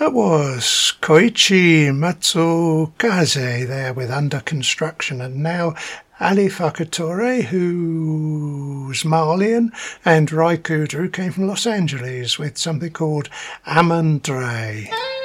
That was Koichi Matsukaze there with Under Construction, and now Ali Fakatore, who's Malian, and Rai Kudru came from Los Angeles with something called Amandre.